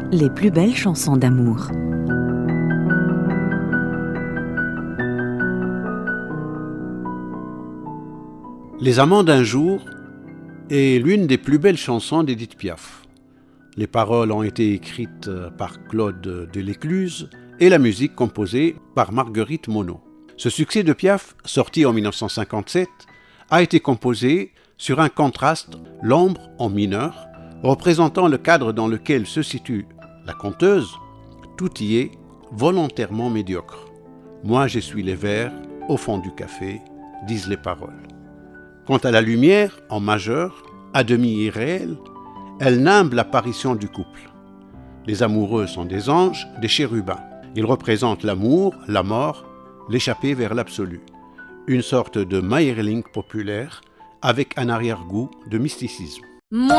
Les plus belles chansons d'amour. Les amants d'un jour est l'une des plus belles chansons d'Édith Piaf. Les paroles ont été écrites par Claude Delécluze et la musique composée par Marguerite Monod. Ce succès de Piaf, sorti en 1957, a été composé sur un contraste, l'ombre en mineur, représentant le cadre dans lequel se situe la conteuse. Tout y est volontairement médiocre. Moi j'essuie les verres au fond du café, disent les paroles. Quant à la lumière, en majeur, à demi irréelle, elle nimbe l'apparition du couple. Les amoureux sont des anges, des chérubins. Ils représentent l'amour, la mort, l'échappée vers l'absolu. Une sorte de Meyerling populaire avec un arrière-goût de mysticisme. Moi